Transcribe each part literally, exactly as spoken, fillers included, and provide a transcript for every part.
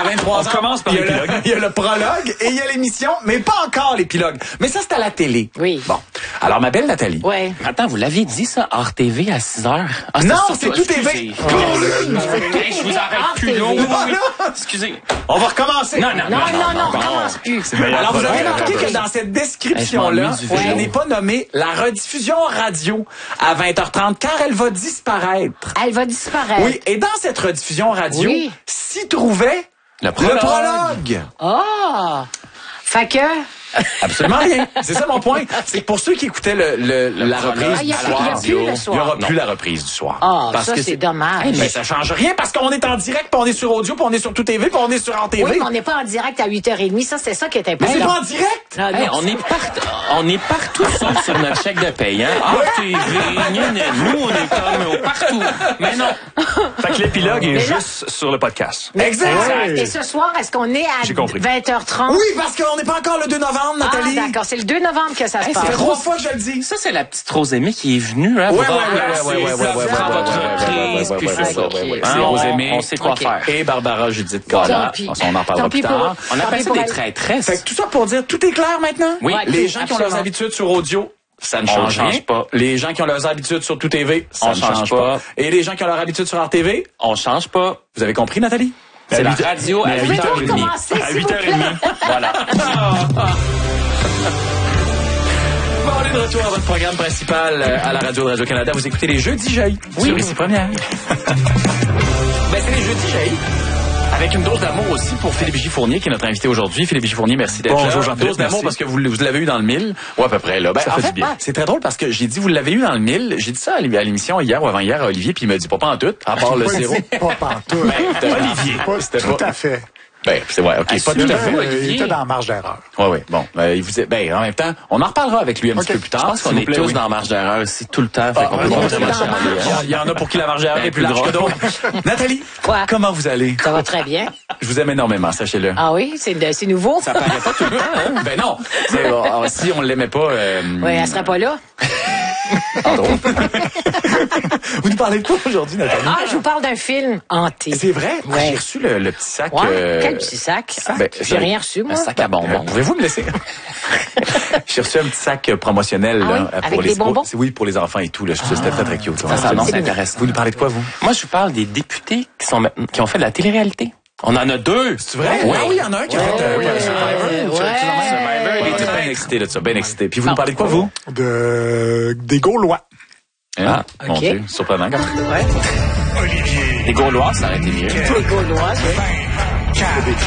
À vingt-trois heures, on commence par il y a l'épilogue. le- il y a le prologue et il y a l'émission, mais pas encore l'épilogue. Mais ça, c'est à la télé. Oui. Bon. Alors, ma belle Nathalie. Ouais. Attends, vous l'aviez dit ça, hors T V à six heures? Ah, Non, ça, c'est toi, tout T V. excusez. Hey, je vous arrête Hors plus T V. long. Oui, oui, oui. Voilà. Excusez. On va recommencer. Non, non, Non, non, non, on recommence plus. Alors, vous avez Ouais, remarqué ouais, que ouais. dans cette Hey, je description-là, m'ennuie du je vélo. n'ai pas nommé la rediffusion radio à vingt heures trente, car elle va disparaître. Elle va disparaître. Oui, et dans cette rediffusion radio, Oui. s'y trouvait Le le prologue. prologue. Ah! Fait que... Absolument rien. C'est ça mon point. C'est que pour ceux qui écoutaient le, le, la reprise Ah, il y du a- soir, il y a plus le il n'y soir. aura plus la reprise du soir. Ah, Parce ça, que c'est dommage. Mais ça change rien parce qu'on est en direct, puis on est sur audio, puis on est sur tout T V, puis on est sur en T V. Oui, mais on n'est pas en direct à huit heures trente. Ça, c'est ça qui est Mais important. c'est pas en direct. Ah, Hey, non. on, est part- on est partout sauf sur notre chèque de paye. Hein? Hors T V, gna, gna. Nous, on est comme partout. Mais non. Fait que l'épilogue est Mais là- juste sur le podcast. Exact. Et ce soir, est-ce qu'on est J'ai à compris. vingt heures trente? Oui, parce qu'on n'est pas encore le deux novembre, Ah, Nathalie. d'accord. C'est le deux novembre que ça se Hey, ça passe. fait trois fois que je le dis. Ça, c'est la petite Rosémie qui est venue. Hein, Ouais, pour ouais, ouais, remplacer, ouais, ouais, ouais, ça ouais, prend ouais, votre ouais, ouais, reprise, ouais, puis ouais, c'est ouais, ça. ouais, ouais, ouais, Hein, c'est on- Rosémie. On sait quoi Ok. faire. Et Barbara Judith Collard. Tant pis. On en parlera Tant plus pis pour tard. On Tant appelle pis ça pour des elle. traîtresses. Fait que tout ça pour dire, tout est clair maintenant? Oui. Ouais, Les gens qui ont leurs absolument. habitudes sur audio, ça ne On change change rien. pas. Les gens qui ont leurs habitudes sur tout T V, ça On ne change change pas. pas. Et les gens qui ont leurs habitudes sur R T V, On change pas. vous avez compris, Nathalie? C'est la huit- radio à mais à huit huit heures heures trente. Commencez, À s'il huit vous heures plaît. trente. Voilà. Bon, on est de retour à votre programme principal euh, à la radio de Radio-Canada. Vous écoutez les Jeudis Jaillis. Oui. Sur ici première. Ben, c'est les Jeudis Jaillis. Avec une dose d'amour aussi pour Philippe J. Fournier, qui est notre invité aujourd'hui. Philippe J. Fournier, merci d'être là. Bonjour, Jean-Philippe, Dose d'amour merci. parce que vous, vous l'avez eu dans le mille. Ou à peu près, là. Ben, Ça en fait fait, du bien. c'est très drôle parce que j'ai dit, vous l'avez eu dans le mille. J'ai dit ça à l'émission hier ou avant-hier à Olivier, puis il m'a dit pas pas en tout, à part le Pas zéro. dit Pas pantoute. Ben, Olivier. Pas c'était tout pas- à fait. Ben, c'est ouais, ok, pas Il tout à était- fait. il Olivier. était dans la marge d'erreur. Ouais, ouais. Bon, ben, il vous dit, ben, en même temps, on en reparlera avec lui un petit Ok. peu plus Je tard. pense qu'on s'il vous est plaît, tous oui. dans la marge d'erreur aussi tout le temps. Fait Ah, qu'on peut ouais, pas ouais, vraiment ouais, changer. Il y en- il y en a pour qui la marge d'erreur Ben, est plus plus large que drôle. d'autres. Nathalie, Quoi? comment vous allez? Ça va très bien. Je vous aime énormément, sachez-le. Ah oui, c'est de- c'est nouveau. Ça paraît pas tout le temps, hein? Ben non. C'est, bon, alors, si on l'aimait pas. Euh, Oui, elle serait pas là. en drôle. Vous nous parlez de quoi aujourd'hui, Nathalie? Ah, je vous parle d'un film hanté. C'est vrai? Ah, Ouais. J'ai reçu le, le petit sac. Ouais, euh, quel petit sac? ben, J'ai ça- rien reçu, moi. Un sac à bonbons. Euh, Pouvez-vous me laisser? J'ai reçu un petit sac euh, promotionnel Ah là, oui? euh, Avec les des bonbons? c'est- Oui, pour les enfants et tout. Là. Je trouve que C'était très, très cute. Ça s'annonce C'est intéressant. Vous nous parlez de quoi, vous? Moi, je vous parle des députés qui, sont, ma- qui ont fait de la télé-réalité. On en a deux. C'est vrai? Oui. Ah oui, il y en a un qui a fait euh, Ouais, oui, un Survivor. ouais. Survivor, il était bien excité de ça, bien excité. Puis vous nous parlez de quoi, vous? De, des Gaulois. Hein? Mon ok. Dieu, surprenant quand même. Ouais. Les Gaulois, ça aurait été mieux. Les Gaulois, oui.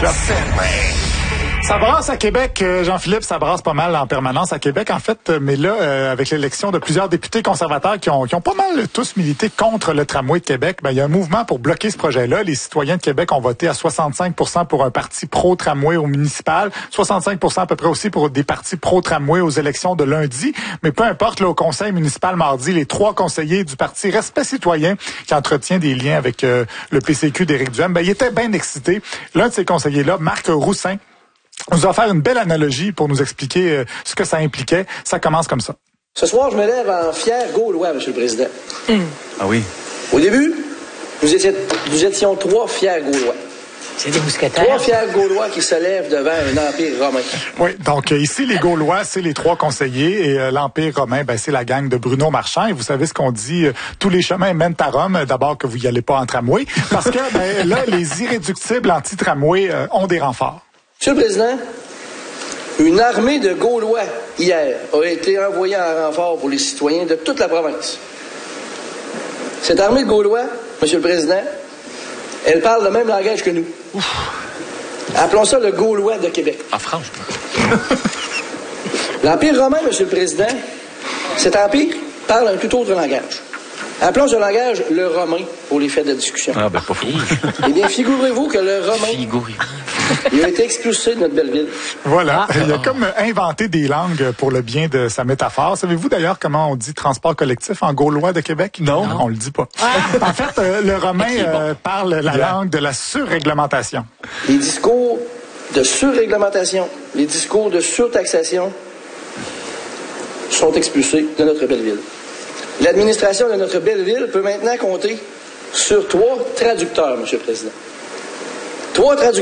Ça brasse à Québec, euh, Jean-Philippe, ça brasse pas mal en permanence à Québec, en fait. euh, Mais là, euh, avec l'élection de plusieurs députés conservateurs qui ont, qui ont pas mal tous milité contre le tramway de Québec, ben, il y a un mouvement pour bloquer ce projet-là. Les citoyens de Québec ont voté à soixante-cinq pour cent pour un parti pro-tramway au municipal, soixante-cinq pour cent à peu près aussi pour des partis pro-tramway aux élections de lundi. Mais peu importe, là, au conseil municipal mardi, les trois conseillers du parti Respect citoyen, qui entretient des liens avec euh, le P C Q d'Éric Duhem, ben, ils étaient bien excités. L'un de ces conseillers-là, Marc Roussin, nous a offert une belle analogie pour nous expliquer euh, ce que ça impliquait. Ça commence comme ça. Ce soir, je me lève en fier Gaulois, M. le Président. Ah oui. Au début, nous, étions, nous étions trois fiers Gaulois. C'est des mousquetaires. Trois fiers Gaulois qui se lèvent devant un empire romain. Oui, donc euh, ici, les Gaulois, c'est les trois conseillers et euh, l'Empire romain, ben, c'est la gang de Bruno Marchand. Et vous savez ce qu'on dit, euh, tous les chemins mènent à Rome. D'abord que vous y allez pas en tramway, parce que ben, là, les irréductibles anti-tramway euh, ont des renforts. Monsieur le Président, une armée de Gaulois, hier, a été envoyée en renfort pour les citoyens de toute la province. Cette armée de Gaulois, Monsieur le Président, elle parle le même langage que nous. Appelons ça le Gaulois de Québec. En France. L'Empire romain, Monsieur le Président, cet empire parle un tout autre langage. Appelons ce langage le romain pour les faits de discussion. Ah ben, pas fou. Eh bien, figurez-vous que le romain, Figurez-vous. il a été expulsé de notre belle ville. Voilà, il a comme inventé des langues pour le bien de sa métaphore. Savez-vous d'ailleurs comment on dit transport collectif en gaulois de Québec? Non. On le dit pas. En fait, euh, le romain euh, parle la langue de la surréglementation. Les discours de surréglementation, les discours de surtaxation sont expulsés de notre belle ville. L'administration de notre belle ville peut maintenant compter sur trois traducteurs, M. le Président. Trois traducteurs.